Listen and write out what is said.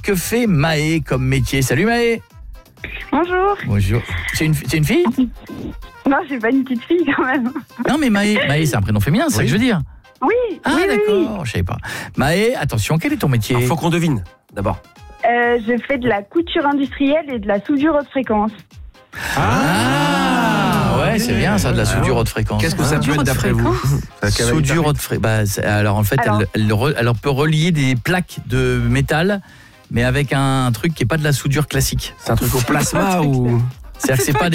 que fait Maë comme métier? Salut Maë. Bonjour. Bonjour. C'est une fille? Non, j'ai pas une petite fille quand même. Non mais Maë c'est un prénom féminin, c'est ça que je veux dire. Oui. Ah oui, d'accord, je savais pas. Maë, attention, quel est ton métier? Il faut qu'on devine d'abord. Je fais de la couture industrielle et de la soudure haute fréquence. Ouais, c'est bien ça, de la soudure haute fréquence. Qu'est-ce que ça peut être d'après vous? Soudure haute fréquence. Alors en fait, elle peut relier des plaques de métal, mais avec un truc qui est pas de la soudure classique. C'est un truc au plasma ou... C'est-à-dire que c'est pas